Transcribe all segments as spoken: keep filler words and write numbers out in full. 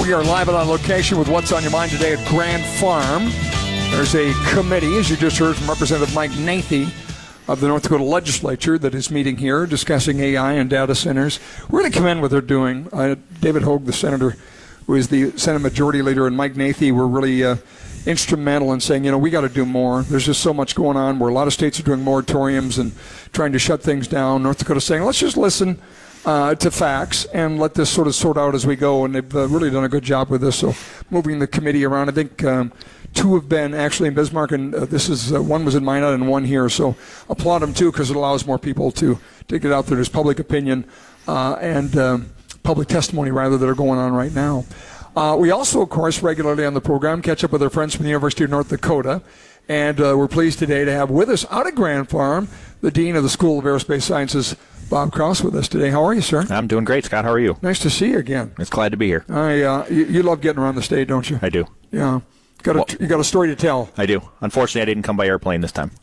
We are live and on location with What's on Your Mind today at Grand Farm. There's a committee, as you just heard from Representative Mike Nathie of the North Dakota Legislature, that is meeting here discussing A I and data centers. We're going to commend what they're doing. Uh, David Hogue, the senator, who is the Senate Majority Leader, and Mike Nathie were really uh, instrumental in saying, you know, we got to do more. There's just so much going on where a lot of states are doing moratoriums and trying to shut things down. North Dakota saying, let's just listen uh, to facts and let this sort of sort out as we go. And they've uh, really done a good job with this. So moving the committee around, I think um, two have been actually in Bismarck, and uh, this is uh, one was in Minot and one here. So applaud them too, because it allows more people to to get out there. There's public opinion uh, and um, public testimony rather that are going on right now. Uh, we also, of course, regularly on the program catch up with our friends from the University of North Dakota, and uh, we're pleased today to have with us out of Grand Farm the Dean of the School of Aerospace Sciences, Bob Krause, with us today. How are you, sir? I'm doing great, Scott. How are you? Nice to see you again. It's glad to be here. I, uh, you, you love getting around the state, don't you? I do. Yeah. Got a, well, you got a story to tell. I do. Unfortunately, I didn't come by airplane this time.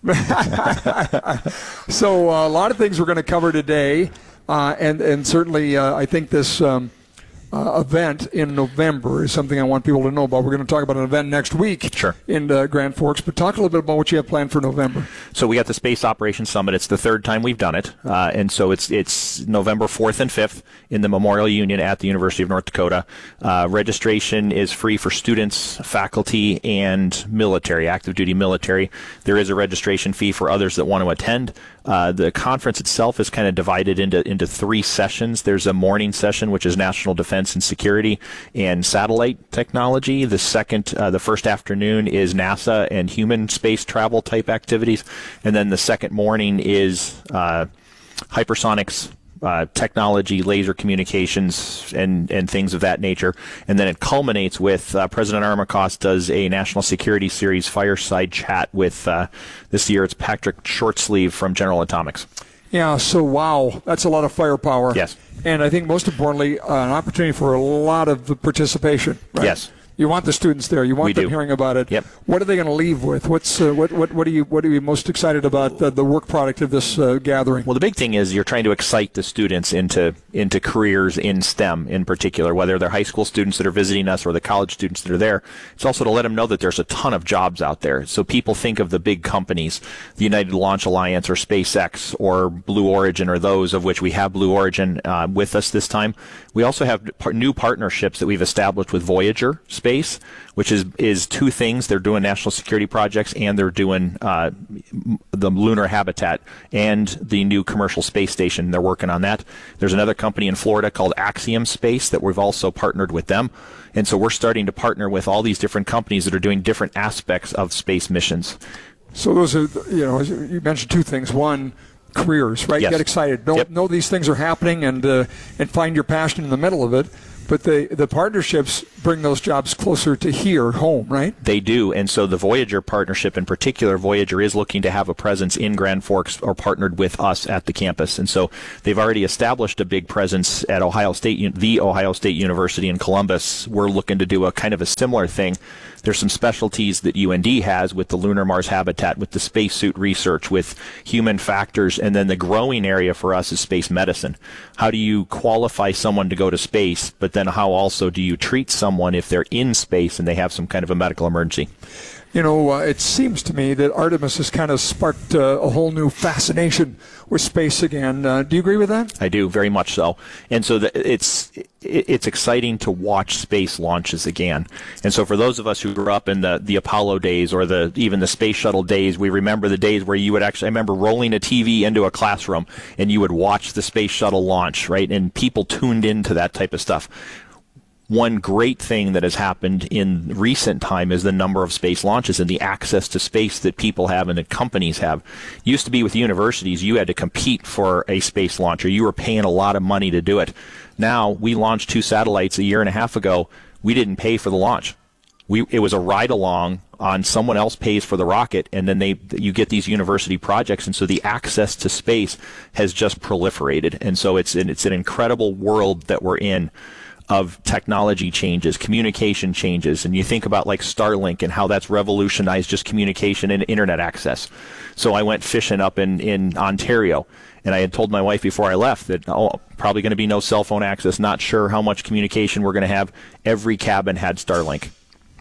So uh, a lot of things we're going to cover today, uh, and, and certainly uh, I think this um, uh, event in November is something I want people to know about. We're going to talk about an event next week sure. in uh, Grand Forks, but talk a little bit about what you have planned for November. So we got the Space Operations Summit. It's the third time we've done it, uh, and so it's it's November fourth and fifth in the Memorial Union at the University of North Dakota. Uh, registration is free for students, faculty, and military, active duty military. There is a registration fee for others that want to attend. Uh, the conference itself is kind of divided into into three sessions. There's a morning session, which is national defense and security and satellite technology. The second, uh, the first afternoon is NASA and human space travel type activities, and then the second morning is uh, hypersonics. Uh, technology, laser communications, and, and things of that nature. And then it culminates with uh, President Armacost does a National Security Series fireside chat with, uh, this year it's Patrick Shortsleeve from General Atomics. Yeah, so wow, that's a lot of firepower. Yes. And I think most importantly, uh, an opportunity for a lot of participation. Right? Yes. You want the students there. You want we them do. hearing about it. Yep. What are they going to leave with? What's uh, what what what are you what are you most excited about the, the work product of this uh, gathering? Well, the big thing is you're trying to excite the students into into careers in STEM in particular, whether they're high school students that are visiting us or the college students that are there. It's also to let them know that there's a ton of jobs out there. So people think of the big companies, the United Launch Alliance or SpaceX or Blue Origin, or those of which we have Blue Origin uh, with us this time. We also have par- new partnerships that we've established with Voyager Space, which is is two things. They're doing national security projects, and they're doing uh, the lunar habitat and the new commercial space station. They're working on that. There's another company in Florida called Axiom Space that we've also partnered with them. And so we're starting to partner with all these different companies that are doing different aspects of space missions. So those are, you know, you mentioned two things. One, careers, right? Yes. Get excited. Know, yep. know these things are happening, and uh, and find your passion in the middle of it. But the the partnerships bring those jobs closer to here, home, right? They do, and so the Voyager partnership in particular, Voyager is looking to have a presence in Grand Forks or partnered with us at the campus. And so they've already established a big presence at Ohio State, the Ohio State University in Columbus. We're looking to do a kind of a similar thing. There's some specialties that U N D has with the lunar Mars habitat, with the spacesuit research, with human factors, and then the growing area for us is space medicine. How do you qualify someone to go to space, but then how also do you treat someone if they're in space and they have some kind of a medical emergency? You know, uh, it seems to me that Artemis has kind of sparked uh, a whole new fascination with space again. Uh, do you agree with that? I do, very much so. And so the, it's it's exciting to watch space launches again. And so for those of us who grew up in the, the Apollo days or the even the space shuttle days, we remember the days where you would actually, I remember rolling a T V into a classroom and you would watch the space shuttle launch, right? And people tuned into that type of stuff. One great thing that has happened in recent time is the number of space launches and the access to space that people have and that companies have. It used to be with universities, you had to compete for a space launch, or you were paying a lot of money to do it. Now, we launched two satellites a year and a half ago. We didn't pay for the launch. We, it was a ride-along on someone else pays for the rocket, and then they you get these university projects, and so the access to space has just proliferated. And so it's, it's an incredible world that we're in. of technology changes, communication changes, and you think about like Starlink and how that's revolutionized just communication and internet access. So I went fishing up in, in Ontario, and I had told my wife before I left that, oh, probably going to be no cell phone access, not sure how much communication we're going to have. Every cabin had Starlink.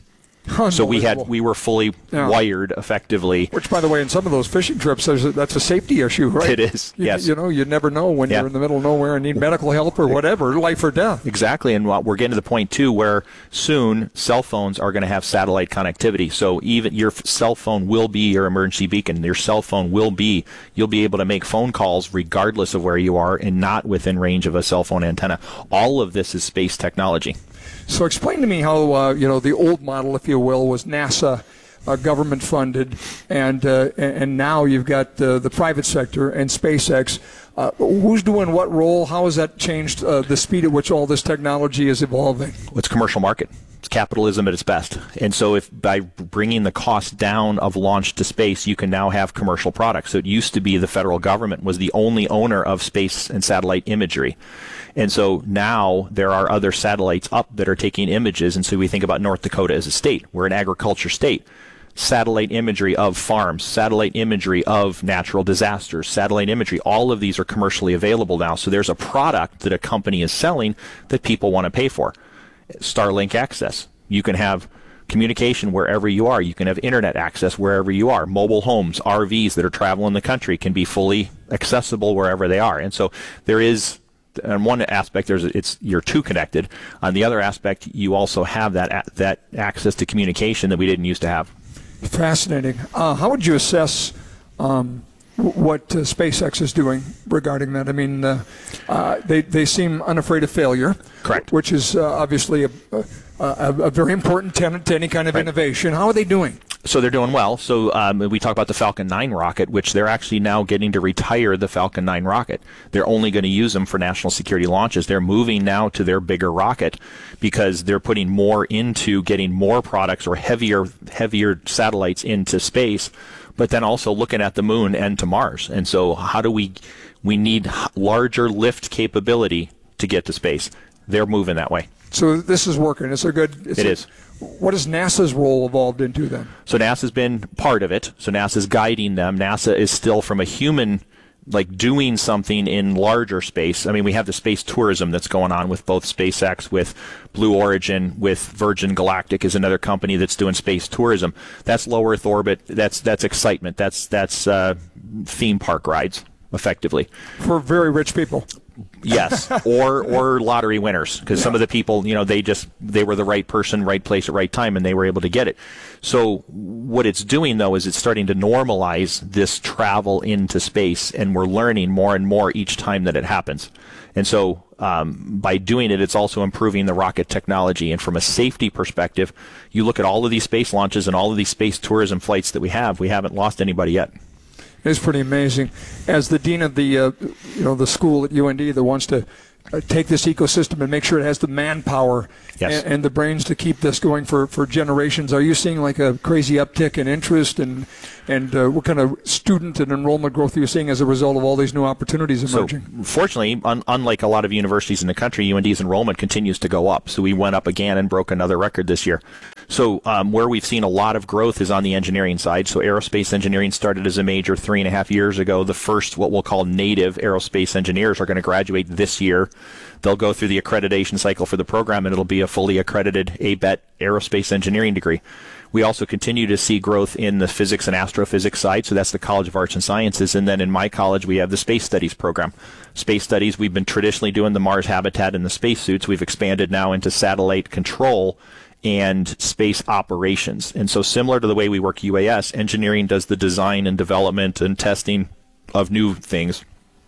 So we had we were fully yeah. wired effectively. Which, by the way, in some of those fishing trips, there's a, that's a safety issue, right? It is, you, yes. You know, you never know when yeah. you're in the middle of nowhere and need medical help or whatever, life or death. Exactly, and we're getting to the point, too, where soon cell phones are going to have satellite connectivity. So even your cell phone will be your emergency beacon. Your cell phone will be, you'll be able to make phone calls regardless of where you are and not within range of a cell phone antenna. All of this is space technology. So explain to me how, uh, you know, the old model, if you will, was NASA uh, government funded, and uh, and now you've got uh, the private sector and SpaceX. Uh, who's doing what role? How has that changed uh, the speed at which all this technology is evolving? It's commercial market. It's capitalism at its best. And so if by bringing the cost down of launch to space, you can now have commercial products. So it used to be the federal government was the only owner of space and satellite imagery. And so now there are other satellites up that are taking images. And so we think about North Dakota as a state. We're an agriculture state. Satellite imagery of farms, satellite imagery of natural disasters, satellite imagery, all of these are commercially available now. So there's a product that a company is selling that people want to pay for. Starlink access. You can have communication wherever you are. You can have internet access wherever you are. Mobile homes, R Vs that are traveling the country can be fully accessible wherever they are. And so there is, on one aspect, there's it's you're too connected. On the other aspect, you also have that that access to communication that we didn't used to have. Fascinating. Uh, how would you assess um, what uh, SpaceX is doing regarding that? I mean, uh, uh, they they seem unafraid of failure. Correct. Which is uh, obviously a, a, a very important tenet to any kind of right. innovation. How are they doing? So they're doing well. So um, we talk about the Falcon nine rocket, which they're actually now getting to retire the Falcon nine rocket. They're only going to use them for national security launches. They're moving now to their bigger rocket because they're putting more into getting more products or heavier, heavier satellites into space, but then also looking at the moon and to Mars. And so how do we, we need larger lift capability to get to space. They're moving that way. So this is working. It's a good. It's it a, is. What has NASA's role evolved into then? So NASA's been part of it. So NASA's guiding them. NASA is still from a human, like doing something in larger space. I mean, we have the space tourism that's going on with both SpaceX, with Blue Origin, with Virgin Galactic is another company that's doing space tourism. That's low Earth orbit. That's that's excitement. That's that's uh, theme park rides, effectively. For very rich people. Yes, or or lottery winners, because yeah. some of the people, you know, they just they were the right person, right place at right time, and they were able to get it. So what it's doing, though, is it's starting to normalize this travel into space, and we're learning more and more each time that it happens. And so um, by doing it, it's also improving the rocket technology. And from a safety perspective, you look at all of these space launches and all of these space tourism flights that we have, we haven't lost anybody yet. It's pretty amazing. As the dean of the, uh, you know, the school at U N D that wants to uh, take this ecosystem and make sure it has the manpower yes. and, and the brains to keep this going for, for generations, are you seeing like a crazy uptick in interest and and uh, what kind of student and enrollment growth are you seeing as a result of all these new opportunities emerging? So, fortunately, un- unlike a lot of universities in the country, U N D's enrollment continues to go up. So we went up again and broke another record this year. So um, where we've seen a lot of growth is on the engineering side. So aerospace engineering started as a major three and a half years ago. The first, what we'll call native aerospace engineers, are going to graduate this year. They'll go through the accreditation cycle for the program, and it'll be a fully accredited A B E T aerospace engineering degree. We also continue to see growth in the physics and astrophysics side, so that's the College of Arts and Sciences. And then in my college, we have the Space Studies program. Space Studies, we've been traditionally doing the Mars habitat and the spacesuits. We've expanded now into satellite control and space operations. And so similar to the way we work U A S, engineering does the design and development and testing of new things.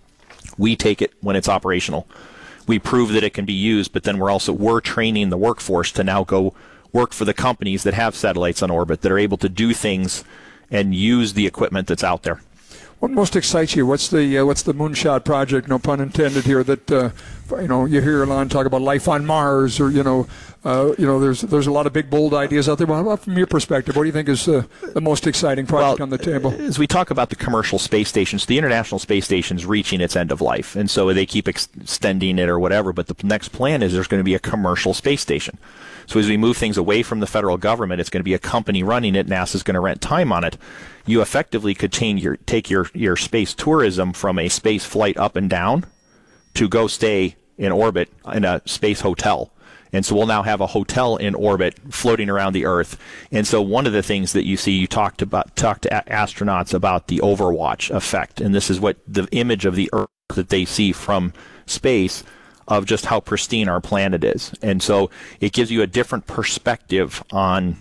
We take it when it's operational. We prove that it can be used, but then we're also we're training the workforce to now go work for the companies that have satellites on orbit that are able to do things and use the equipment that's out there. What most excites you? What's the uh, what's the moonshot project? No pun intended here. That uh, you know you hear Elon talk about life on Mars, or you know Uh, you know, there's there's a lot of big, bold ideas out there. But how about from your perspective? What do you think is uh, the most exciting project well, on the table? As we talk about the commercial space stations, the International Space Station is reaching its end of life, and so they keep ex- extending it or whatever. But the next plan is there's going to be a commercial space station. So as we move things away from the federal government, it's going to be a company running it. NASA's going to rent time on it. You effectively could change your, take your, your space tourism from a space flight up and down to go stay in orbit in a space hotel. And so we'll now have a hotel in orbit floating around the Earth. And so one of the things that you see, you talked about, talked to a- astronauts about the Overwatch effect. And this is what the image of the Earth that they see from space of just how pristine our planet is. And so it gives you a different perspective on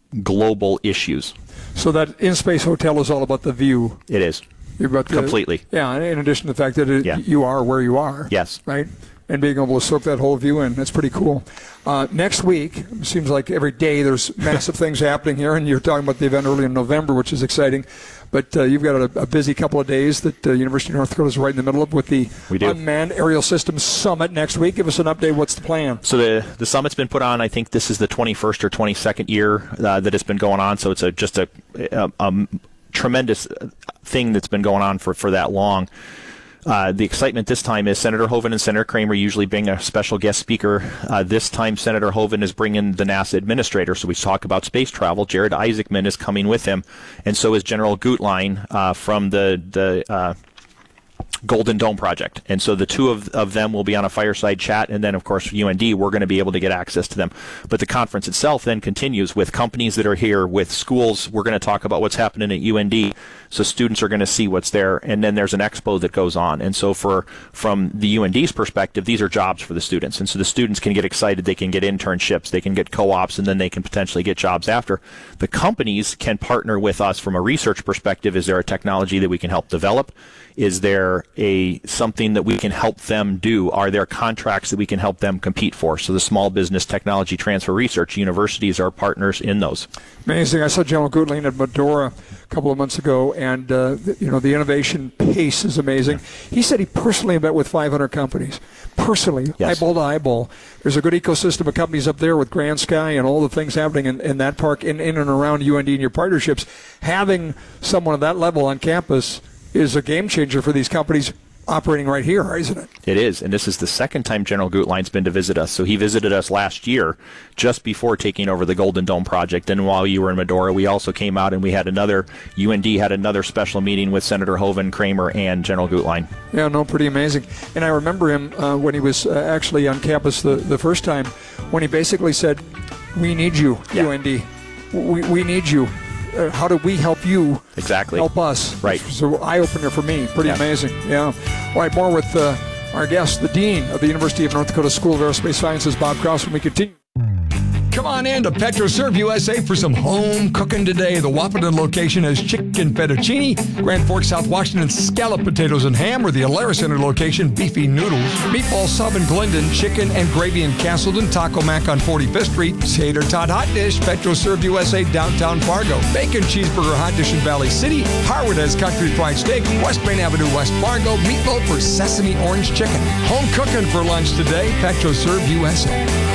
global issues. So that in-space hotel is all about the view. It is. You're about the, Completely. Yeah, in addition to the fact that it, Yeah. you are where you are. Yes. Right? And being able to soak that whole view in. That's pretty cool. Uh, next week, it seems like every day there's massive things happening here, and you're talking about the event early in November, which is exciting. But uh, you've got a, a busy couple of days that uh, University of North Dakota is right in the middle of with the We do. Unmanned Aerial Systems Summit next week. Give us an update. What's the plan? So the the summit's been put on. I think this is the twenty-first or twenty-second year uh, that it's been going on. So it's a just a, a, a tremendous thing that's been going on for, for that long. Uh, the excitement this time is Senator Hoeven and Senator Kramer usually bring a special guest speaker. Uh, this time, Senator Hoeven is bringing the NASA administrator. So we talk about space travel. Jared Isaacman is coming with him, and so is General Gutlein uh, from the the uh, Golden Dome Project. And so the two of, of them will be on a fireside chat, and then, of course, U N D, we're going to be able to get access to them. But the conference itself then continues with companies that are here, with schools. We're going to talk about what's happening at U N D, so students are going to see what's there, and then there's an expo that goes on. And so for from the U N D's perspective, these are jobs for the students. And so the students can get excited, they can get internships, they can get co-ops, and then they can potentially get jobs after. The companies can partner with us from a research perspective. Is there a technology that we can help develop? Is there a something that we can help them do? Are there contracts that we can help them compete for? So the Small Business Technology Transfer Research universities are partners in those. Amazing. I saw General Gutlein at Medora a couple of months ago, and uh, you know the innovation pace is amazing. He said he personally met with five hundred companies, personally, Yes. eyeball to eyeball. There's a good ecosystem of companies up there with Grand Sky and all the things happening in, in that park, in, in and around U N D and your partnerships. Having someone at that level on campus is a game changer for these companies operating right here, isn't it? It is, and this is the second time General Gutlein's been to visit us. So he visited us last year, just before taking over the Golden Dome project. And while you were in Medora, we also came out and we had another, U N D had another special meeting with Senator Hoeven, Kramer, and General Gutlein. Yeah, no, pretty amazing. And I remember him uh, when he was uh, actually on campus the, the first time, when he basically said, we need you, Yeah. U N D. We, we need you. Uh, how do we help you Exactly. help us? Right. So eye-opener for me. Pretty Yeah. amazing. Yeah. All right, more with uh, our guest, the Dean of the University of North Dakota School of Aerospace Sciences, Bob Krause, when we continue. Come on in to PetroServe U S A for some home cooking today. The Wahpeton location has chicken fettuccine, Grand Forks, South Washington, scallop potatoes and ham, or the Alara Center location, beefy noodles, meatball sub in Glendon, chicken and gravy in Castleton, Taco Mac on forty-fifth Street, Tater Tot Hot Dish, PetroServe U S A, downtown Fargo, Bacon Cheeseburger Hot Dish in Valley City, Harwood has Country Fried Steak, West Main Avenue, West Fargo, meatloaf for Sesame Orange Chicken. Home cooking for lunch today, PetroServe U S A.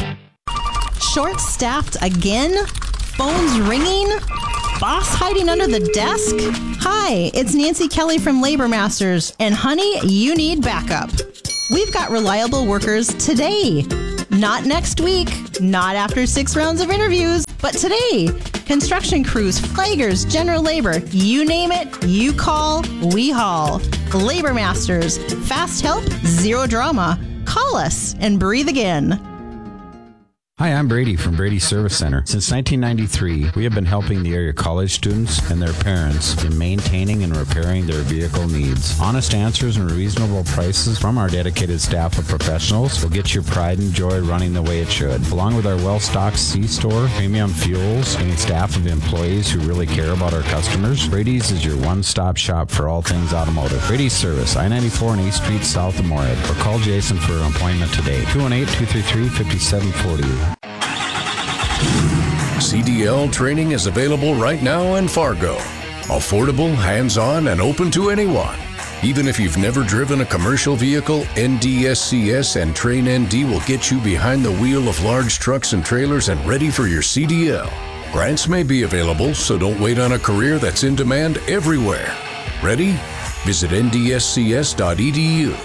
Short-staffed again? Phones ringing? Boss hiding under the desk? Hi, it's Nancy Kelly from Labor Masters, and honey, you need backup. We've got reliable workers today. Not next week, not after six rounds of interviews, but today. Construction crews, flaggers, general labor, you name it, you call, we haul. Labor Masters, fast help, zero drama. Call us and breathe again. Hi, I'm Brady from Brady Service Center. Since nineteen ninety-three, we have been helping the area college students and their parents in maintaining and repairing their vehicle needs. Honest answers and reasonable prices from our dedicated staff of professionals will get your pride and joy running the way it should. Along with our well-stocked C-store, premium fuels, and staff of employees who really care about our customers, Brady's is your one-stop shop for all things automotive. Brady's Service, I ninety-four and eighth Street south of Moorhead. Or call Jason for an appointment today, two one eight, two three three, five seven four zero. C D L training is available right now in Fargo. Affordable, hands-on, and open to anyone. Even if you've never driven a commercial vehicle, N D S C S and Train N D will get you behind the wheel of large trucks and trailers and ready for your C D L. Grants may be available, so don't wait on a career that's in demand everywhere. Ready? Visit N D S C S dot E D U.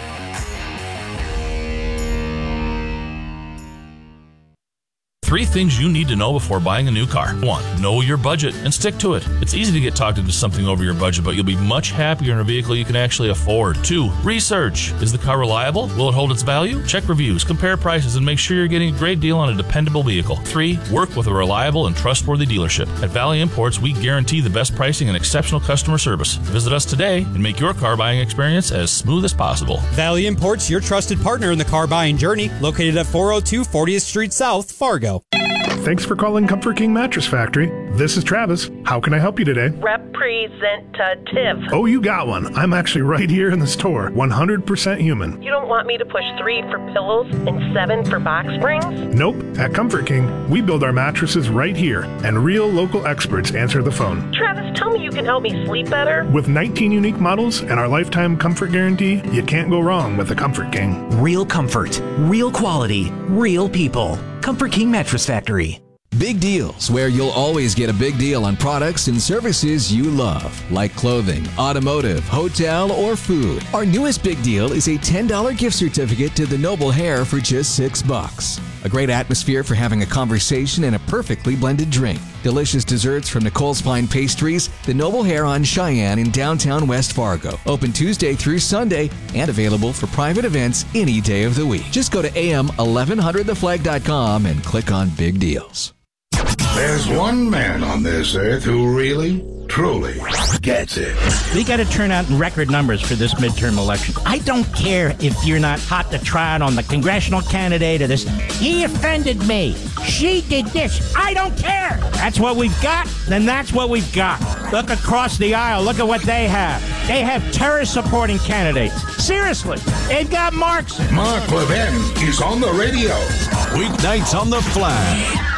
Three things you need to know before buying a new car. One, know your budget and stick to it. It's easy to get talked into something over your budget, but you'll be much happier in a vehicle you can actually afford. Two, research. Is the car reliable? Will it hold its value? Check reviews, compare prices, and make sure you're getting a great deal on a dependable vehicle. Three, work with a reliable and trustworthy dealership. At Valley Imports, we guarantee the best pricing and exceptional customer service. Visit us today and make your car buying experience as smooth as possible. Valley Imports, your trusted partner in the car buying journey, located at four oh two fortieth Street South, Fargo. Thanks for calling Comfort King Mattress Factory. This is Travis. How can I help you today? Representative. Oh, you got one. I'm actually right here in the store. one hundred percent human. You don't want me to push three for pillows and seven for box springs? Nope. At Comfort King, we build our mattresses right here, and real local experts answer the phone. Travis, tell me you can help me sleep better. With nineteen unique models and our lifetime comfort guarantee, you can't go wrong with a Comfort King. Real comfort, real quality, real people. Comfort King Mattress Factory. Big Deals, where you'll always get a big deal on products and services you love, like clothing, automotive, hotel, or food. Our newest big deal is a ten dollars gift certificate to the Noble Hair for just six bucks. A great atmosphere for having a conversation and a perfectly blended drink. Delicious desserts from Nicole's Fine Pastries, the Noble Hair on Cheyenne in downtown West Fargo. Open Tuesday through Sunday and available for private events any day of the week. Just go to A M eleven hundred the flag dot com and click on Big Deals. There's one man on this earth who really, truly gets it. We got to turn out in record numbers for this midterm election. I don't care if you're not hot to trot on the congressional candidate or this. He offended me. She did this. I don't care. That's what we've got, then that's what we've got. Look across the aisle. Look at what they have. They have terror-supporting candidates. Seriously, they've got Marx. Mark Levin is on the radio. Weeknights on the Flag.